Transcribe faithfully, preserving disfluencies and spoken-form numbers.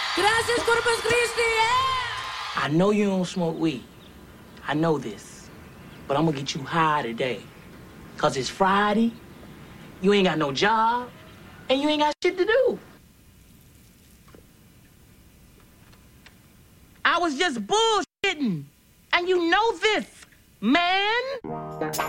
Gracias, Corpus Christi. Yeah. I know you don't smoke weed. I know this. But I'm gonna get you high today. Cause it's Friday, you ain't got no job, and you ain't got shit to do. I was just bullshitting. And you know this, man.